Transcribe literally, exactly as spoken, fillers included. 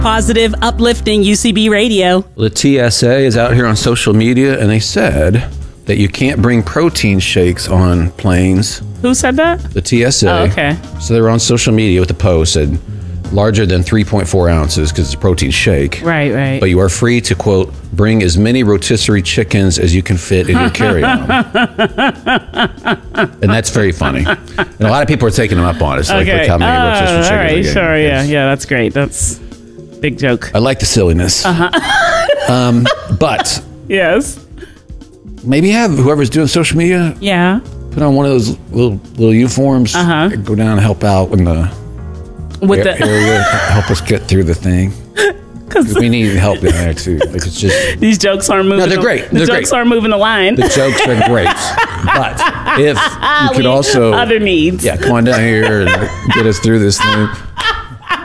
Positive, uplifting U C B radio. The T S A is out here on social media, and they said that you can't bring protein shakes on planes. Who said that? The T S A. Oh, okay. So they were on social media with the post, said larger than three point four ounces because it's a protein shake. Right, right. But you are free to, quote, bring as many rotisserie chickens as you can fit in your carry-on. And that's very funny. And a lot of people are taking them up on it. It's like, Okay. look how many Oh, rotisserie chickens all right, are getting. sure, yeah, Yes. yeah, that's great. That's big joke. I like the silliness. Uh-huh. um, but Yes. maybe have whoever's doing social media Yeah. put on one of those little little uniforms. Uh-huh. Go down and help out in the With a- the area. Help us get through the thing. 'Cause we need help in there too. Like it's just these jokes aren't moving. No, they're the- great. The They're jokes great. aren't moving the line. the jokes are great. But if you could We- also other needs. yeah, come on down here and get us through this thing.